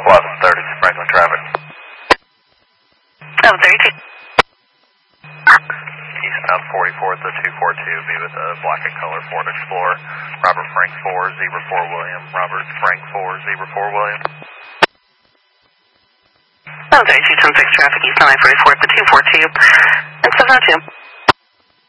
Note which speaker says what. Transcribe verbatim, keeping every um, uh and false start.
Speaker 1: eleven thirty, Franklin traffic.
Speaker 2: eleven thirty-two.
Speaker 1: Eastbound forty-fourth to two forty-two, be with a black and color Ford Explorer. Robert Frank four, Zebra four William. Robert Frank four, Zebra four William.
Speaker 2: eleven thirty-two, ten six traffic, eastbound I forty-fourth to two forty-two, and seven oh two.